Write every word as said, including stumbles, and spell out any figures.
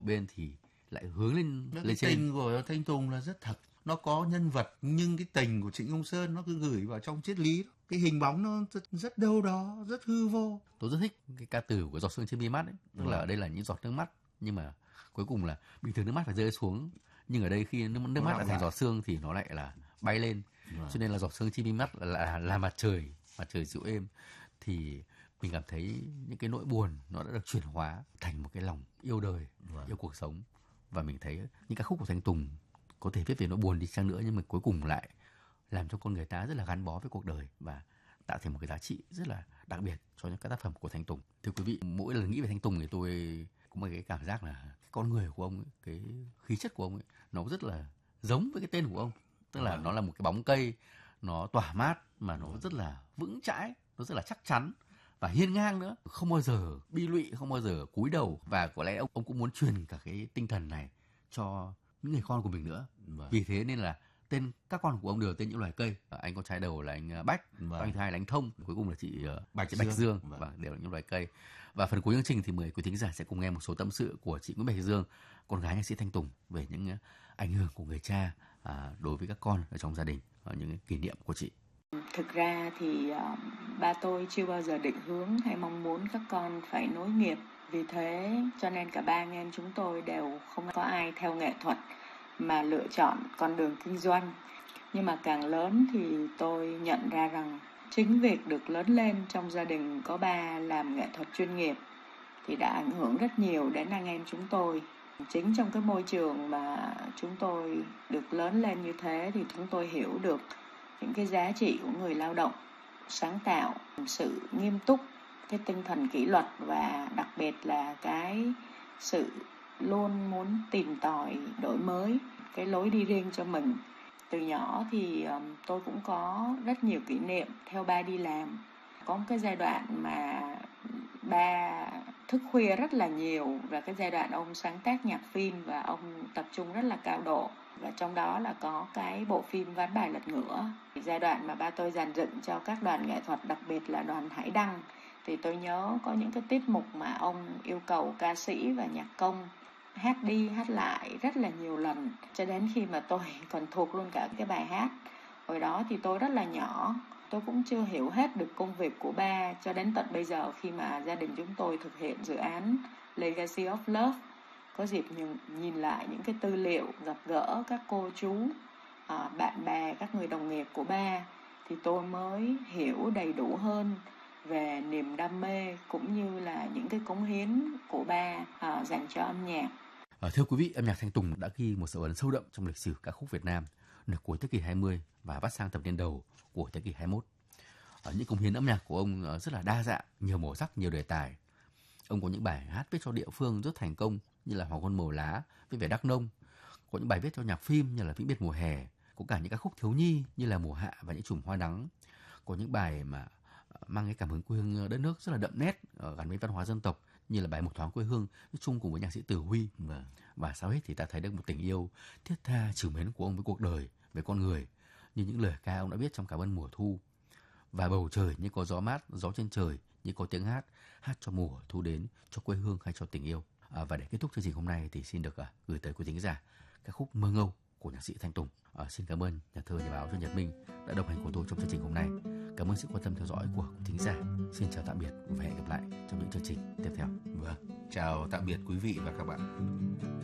bên thì lại hướng lên Cái lên trên. tình của Thanh Tùng là rất thật, nó có nhân vật, nhưng cái tình của Trịnh Công Sơn nó cứ gửi vào trong triết lý, cái hình bóng nó rất, rất đâu đó, rất hư vô. Tôi rất thích cái ca từ của giọt sương trên mi mắt ấy, tức là Vâng. ở đây là những giọt nước mắt, nhưng mà cuối cùng là bình thường nước mắt phải rơi xuống, nhưng ở đây khi nước, nước mắt đã thành giọt sương thì nó lại là bay lên. Vâng. Cho nên là giọt sương trên mi mắt là, là là mặt trời, mặt trời dịu êm, thì mình cảm thấy những cái nỗi buồn nó đã được chuyển hóa thành một cái lòng yêu đời, Vâng. yêu cuộc sống. Và mình thấy những ca khúc của Thanh Tùng có thể viết về nỗi buồn đi chăng nữa, nhưng mà cuối cùng lại làm cho con người ta rất là gắn bó với cuộc đời và tạo thành một cái giá trị rất là đặc biệt cho những các tác phẩm của Thanh Tùng. Thưa quý vị, mỗi lần nghĩ về Thanh Tùng thì tôi có một cái cảm giác là cái con người của ông ấy, cái khí chất của ông ấy, nó rất là giống với cái tên của ông, tức là nó là một cái bóng cây, nó tỏa mát mà nó rất là vững chãi, nó rất là chắc chắn và hiên ngang nữa, không bao giờ bi lụy, không bao giờ cúi đầu. Và có lẽ ông ông cũng muốn truyền cả cái tinh thần này cho những người con của mình nữa. Vâng. Vì thế nên là tên các con của ông đều tên những loài cây. Anh con trai đầu là anh Bách, Vâng. anh thứ hai là anh Thông, cuối cùng là chị Bạch chị Bạch Dương. Dương, Vâng. và đều là những loài cây. Và phần cuối chương trình thì mời quý thính giả sẽ cùng nghe một số tâm sự của chị Nguyễn Bạch Dương, con gái nhạc sĩ Thanh Tùng, về những ảnh hưởng của người cha à, đối với các con ở trong gia đình, và những kỷ niệm của chị. Thực ra thì uh, ba tôi chưa bao giờ định hướng hay mong muốn các con phải nối nghiệp. Vì thế cho nên cả ba anh em chúng tôi đều không có ai theo nghệ thuật mà lựa chọn con đường kinh doanh. Nhưng mà càng lớn thì tôi nhận ra rằng chính việc được lớn lên trong gia đình có ba làm nghệ thuật chuyên nghiệp thì đã ảnh hưởng rất nhiều đến anh em chúng tôi. Chính trong cái môi trường mà chúng tôi được lớn lên như thế thì chúng tôi hiểu được những cái giá trị của người lao động, sáng tạo, sự nghiêm túc, cái tinh thần kỷ luật và đặc biệt là cái sự luôn muốn tìm tòi đổi mới, cái lối đi riêng cho mình. Từ nhỏ thì um, tôi cũng có rất nhiều kỷ niệm theo ba đi làm. Có một cái giai đoạn mà ba thức khuya rất là nhiều, và cái giai đoạn ông sáng tác nhạc phim và ông tập trung rất là cao độ. Và trong đó là có cái bộ phim Ván bài lật ngửa. Giai đoạn mà ba tôi dàn dựng cho các đoàn nghệ thuật, đặc biệt là đoàn Hải Đăng, thì tôi nhớ có những cái tiết mục mà ông yêu cầu ca sĩ và nhạc công hát đi hát lại rất là nhiều lần, cho đến khi mà tôi còn thuộc luôn cả cái bài hát. Hồi đó thì tôi rất là nhỏ, tôi cũng chưa hiểu hết được công việc của ba, cho đến tận bây giờ khi mà gia đình chúng tôi thực hiện dự án Legacy of Love, có dịp nhìn, nhìn lại những cái tư liệu, gặp gỡ các cô chú, à, bạn bè, các người đồng nghiệp của ba, thì tôi mới hiểu đầy đủ hơn về niềm đam mê cũng như là những cái cống hiến của ba à, dành cho âm nhạc. À, thưa quý vị, âm nhạc Thanh Tùng đã ghi một dấu ấn sâu đậm trong lịch sử ca khúc Việt Nam nửa cuối thế kỷ hai mươi và bắt sang thập niên đầu của thế kỷ hai mươi mốt. À, những cống hiến âm nhạc của ông rất là đa dạng, nhiều màu sắc, nhiều đề tài. Ông có những bài hát viết cho địa phương rất thành công như là Hoàng hôn màu lá viết về Đắk Nông, có những bài viết cho nhạc phim như là Vĩnh biệt mùa hè, có cả những ca khúc thiếu nhi như là Mùa hạ và Những chùm hoa nắng, có những bài mà mang cái cảm hứng quê hương đất nước rất là đậm nét gắn với văn hóa dân tộc như là bài Một thoáng quê hương viết chung cùng với nhạc sĩ Từ Huy. Vâng. Và sau hết thì ta thấy được một tình yêu thiết tha trìu mến của ông với cuộc đời, với con người, như những lời ca ông đã viết trong Cảm ơn mùa thu. Và bầu trời như có gió mát, gió trên trời như có tiếng hát, hát cho mùa thu đến, cho quê hương hay cho tình yêu. À, và để kết thúc chương trình hôm nay thì xin được à, gửi tới quý thính giả ca khúc Mơ Ngâu của nhạc sĩ Thanh Tùng. À, xin cảm ơn nhà thơ nhà báo Trần Nhật Minh đã đồng hành cùng tôi trong chương trình hôm nay. Cảm ơn sự quan tâm theo dõi của quý thính giả. Xin chào tạm biệt và hẹn gặp lại trong những chương trình tiếp theo. Vâng, chào tạm biệt quý vị và các bạn.